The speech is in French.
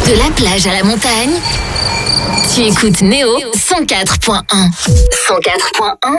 De la plage à la montagne, tu écoutes Néo 104.1. 104.1.